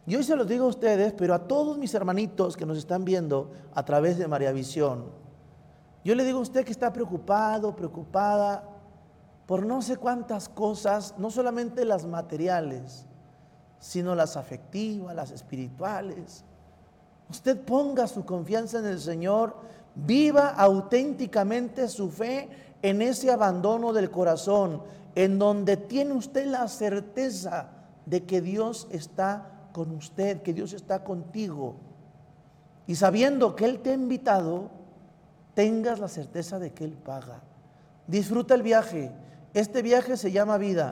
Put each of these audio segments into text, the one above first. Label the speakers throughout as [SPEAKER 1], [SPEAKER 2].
[SPEAKER 1] Y hoy se los digo a ustedes, pero a todos mis hermanitos que nos están viendo a través de María Visión, yo le digo a usted que está preocupado, preocupada por no sé cuántas cosas, no solamente las materiales, sino las afectivas, las espirituales. Usted ponga su confianza en el Señor, viva auténticamente su fe en ese abandono del corazón, en donde tiene usted la certeza de que Dios está con usted, que Dios está contigo. Y sabiendo que Él te ha invitado, tengas la certeza de que Él paga. Disfruta el viaje. Este viaje se llama vida.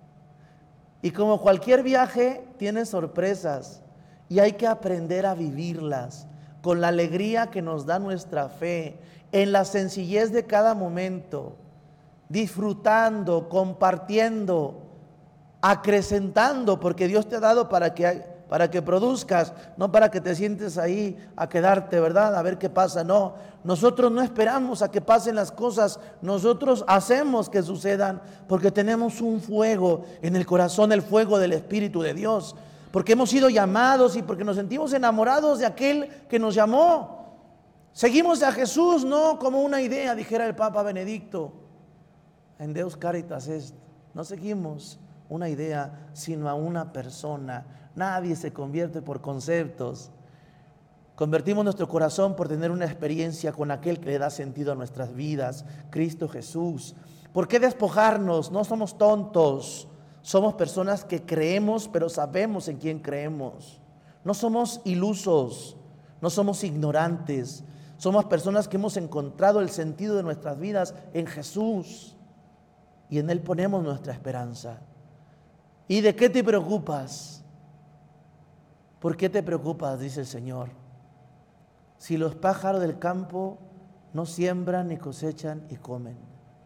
[SPEAKER 1] Y como cualquier viaje, tiene sorpresas. Y hay que aprender a vivirlas con la alegría que nos da nuestra fe, en la sencillez de cada momento, disfrutando, compartiendo, acrecentando, porque Dios te ha dado para que produzcas, no para que te sientes ahí a quedarte, ¿verdad? A ver qué pasa. No, nosotros no esperamos a que pasen las cosas, nosotros hacemos que sucedan, porque tenemos un fuego en el corazón, el fuego del Espíritu de Dios, porque hemos sido llamados y porque nos sentimos enamorados de aquel que nos llamó. Seguimos a Jesús no como una idea, dijera el Papa Benedicto, en Deus Caritas Est. No seguimos una idea, sino a una persona. Nadie se convierte por conceptos. Convertimos nuestro corazón por tener una experiencia con aquel que le da sentido a nuestras vidas, Cristo Jesús. ¿Por qué despojarnos? No somos tontos. Somos personas que creemos, pero sabemos en quién creemos. No somos ilusos, no somos ignorantes. Somos personas que hemos encontrado el sentido de nuestras vidas en Jesús. Y en Él ponemos nuestra esperanza. ¿Y de qué te preocupas? ¿Por qué te preocupas? Dice el Señor. Si los pájaros del campo no siembran, ni cosechan, y comen,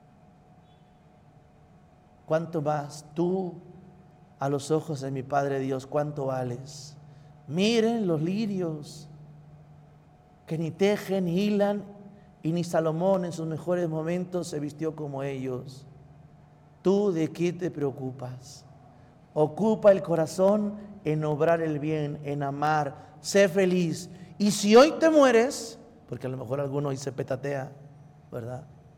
[SPEAKER 1] ¿cuánto más tú a los ojos de mi Padre Dios? ¿Cuánto vales? Miren los lirios, que ni tejen ni hilan, y ni Salomón en sus mejores momentos se vistió como ellos. ¿Tú de qué te preocupas? Ocupa el corazón en obrar el bien, en amar, sé feliz. Y si hoy te mueres, porque a lo mejor alguno hoy se petatea, ¿verdad?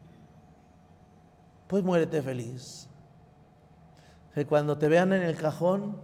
[SPEAKER 1] Pues muérete feliz. Que cuando te vean en el cajón,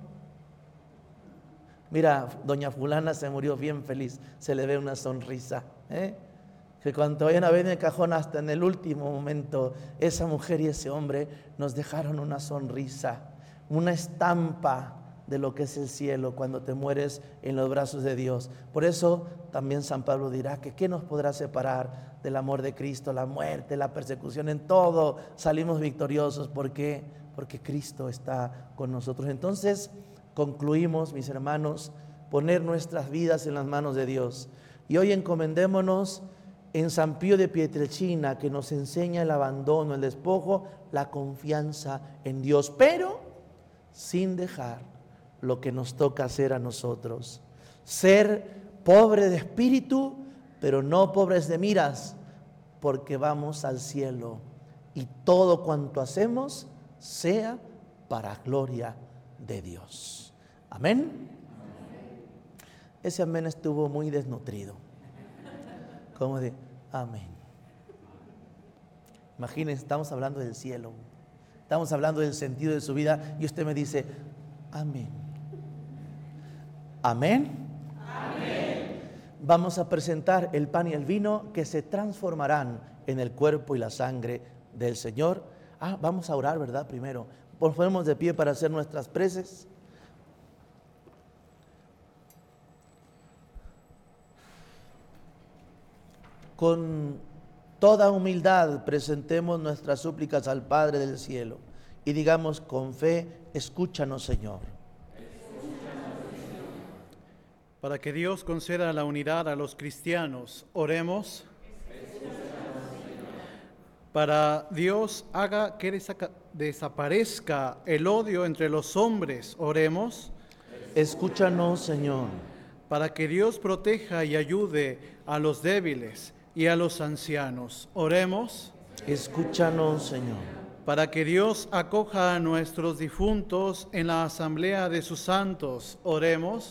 [SPEAKER 1] mira, doña fulana se murió bien feliz, se le ve una sonrisa, Que cuando te vayan a ver en el cajón, hasta en el último momento, esa mujer y ese hombre nos dejaron una sonrisa, una estampa de lo que es el cielo cuando te mueres en los brazos de Dios. Por eso también San Pablo dirá que ¿qué nos podrá separar del amor de Cristo? La muerte, la persecución, en todo salimos victoriosos. ¿Por qué? Porque Cristo está con nosotros. Entonces concluimos, mis hermanos, poner nuestras vidas en las manos de Dios. Y hoy encomendémonos en San Pío de Pietrelcina, que nos enseña el abandono, el despojo, la confianza en Dios, pero sin dejar lo que nos toca hacer a nosotros. Ser pobre de espíritu, pero no pobres de miras, porque vamos al cielo. Y todo cuanto hacemos sea para gloria de Dios. Amén. Ese amén estuvo muy desnutrido. Como de amén. Imagínense, estamos hablando del cielo, estamos hablando del sentido de su vida y usted me dice amén. Amén. Amén. Vamos a presentar el pan y el vino que se transformarán en el cuerpo y la sangre del Señor. Vamos a orar, ¿verdad? Primero, ponemos de pie para hacer nuestras preces. Con toda humildad presentemos nuestras súplicas al Padre del cielo y digamos con fe: escúchanos, Señor.
[SPEAKER 2] Para que Dios conceda la unidad a los cristianos, oremos. Para Dios haga que desaparezca el odio entre los hombres, oremos.
[SPEAKER 1] Escúchanos, Señor.
[SPEAKER 2] Para que Dios proteja y ayude a los débiles y a los ancianos, oremos.
[SPEAKER 1] Escúchanos, Señor.
[SPEAKER 2] Para que Dios acoja a nuestros difuntos en la asamblea de sus santos, oremos.